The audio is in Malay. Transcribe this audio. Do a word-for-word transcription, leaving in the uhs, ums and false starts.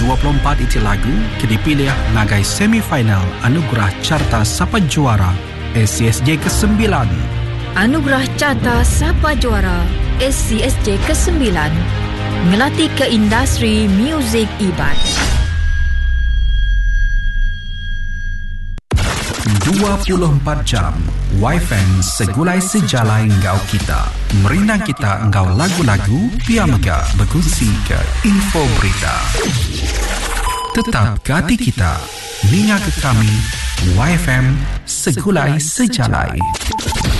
dua puluh empat iti lagu ke dipilih ngagai semifinal Anugerah Carta Sapa Juara S C S J kesembilan. Anugerah Carta Sapa Juara S C S J kesembilan ngelatih ke industri muzik Iban. dua puluh empat jam Y F M segulai sejalai engkau kita. Merinang kita engkau lagu-lagu Pia Mega berkongsi ke info berita. Tetap ke hati kita. Linga ke kami Y F M segulai sejalai.